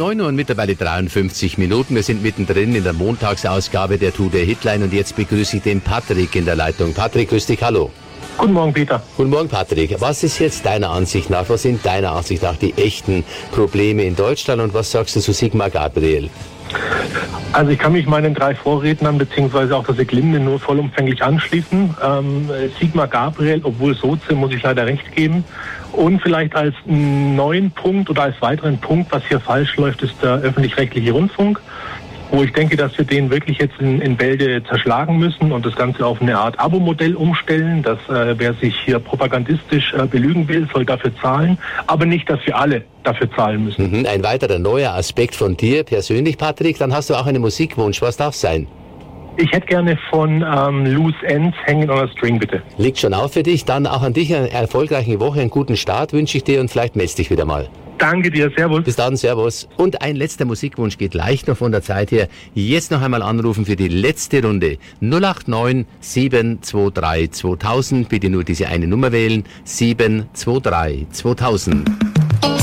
9 Uhr und mittlerweile 53 Minuten. Wir sind mittendrin in der Montagsausgabe der Today Hitline und jetzt begrüße ich den Patrick in der Leitung. Patrick, grüß dich, hallo. Guten Morgen, Peter. Guten Morgen, Patrick. Was ist jetzt deiner Ansicht nach, was sind deiner Ansicht nach die echten Probleme in Deutschland und was sagst du zu Sigmar Gabriel? Also ich kann mich meinen 3 Vorrednern beziehungsweise auch der Seglinde nur vollumfänglich anschließen. Sigmar Gabriel, obwohl Soze, muss ich leider recht geben. Und vielleicht als neuen Punkt oder als weiteren Punkt, was hier falsch läuft, ist der öffentlich-rechtliche Rundfunk, wo ich denke, dass wir den wirklich jetzt in Bälde zerschlagen müssen und das Ganze auf eine Art Abo-Modell umstellen, dass wer sich hier propagandistisch belügen will, soll dafür zahlen, aber nicht, dass wir alle dafür zahlen müssen. Ein weiterer neuer Aspekt von dir persönlich, Patrick, dann hast du auch einen Musikwunsch. Was darf sein? Ich hätte gerne von Loose Ends, Hanging on a String, bitte. Liegt schon auf für dich. Dann auch an dich eine erfolgreiche Woche, einen guten Start wünsche ich dir und vielleicht meldest dich wieder mal. Danke dir, servus. Bis dann, servus. Und ein letzter Musikwunsch geht leicht noch von der Zeit her. Jetzt noch einmal anrufen für die letzte Runde. 089 723 2000. Bitte nur diese eine Nummer wählen. 723 2000.